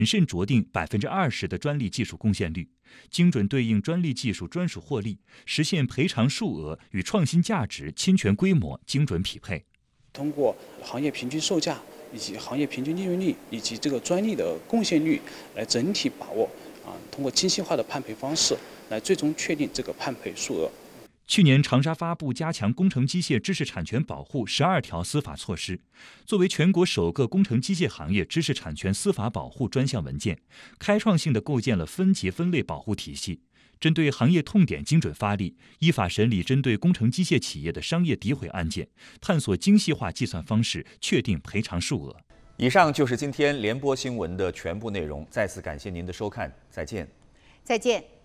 慎酌定20%的专利技术贡献率，精准对应专利技术专属获利，实现赔偿数额与创新价值、侵权规模精准匹配。 通过行业平均售价以及行业平均利润率以及这个专利的贡献率来整体把握通过精细化的判赔方式来最终确定这个判赔数额。 去年，长沙发布加强工程机械知识产权保护12条司法措施，作为全国首个工程机械行业知识产权司法保护专项文件，开创性地构建了分级分类保护体系，针对行业痛点精准发力，依法审理针对工程机械企业的商业诋毁案件，探索精细化计算方式，确定赔偿数额。 以上就是今天联播新闻的全部内容，再次感谢您的收看，再见。 再见。